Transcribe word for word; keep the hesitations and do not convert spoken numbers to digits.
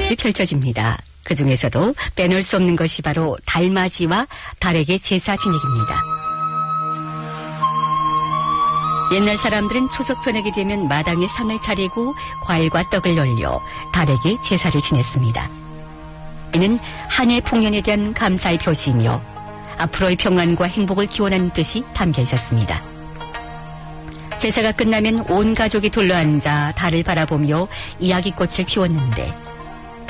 풍경이 펼쳐집니다. 그 중에서도 빼놓을 수 없는 것이 바로 달맞이와 달에게 제사 지내기입니다. 옛날 사람들은 추석 저녁이 되면 마당에 상을 차리고 과일과 떡을 올려 달에게 제사를 지냈습니다. 이는 한해 풍년에 대한 감사의 표시이며 앞으로의 평안과 행복을 기원하는 뜻이 담겨 있었습니다. 제사가 끝나면 온 가족이 둘러앉아 달을 바라보며 이야기꽃을 피웠는데